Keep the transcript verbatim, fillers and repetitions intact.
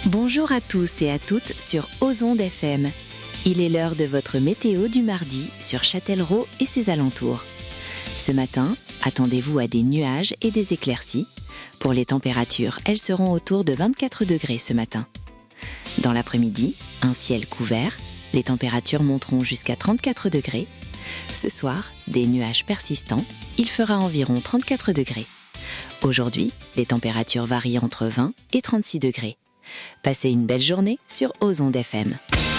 Bonjour à tous et à toutes sur Ozonde F M. Il est l'heure de votre météo du mardi sur Châtellerault et ses alentours. Ce matin, attendez-vous à des nuages et des éclaircies. Pour les températures, elles seront autour de vingt-quatre degrés ce matin. Dans l'après-midi, un ciel couvert, les températures monteront jusqu'à trente-quatre degrés. Ce soir, des nuages persistants, il fera environ trente-quatre degrés. Aujourd'hui, les températures varient entre vingt et trente-six degrés. Passez une belle journée sur Ozonde F M.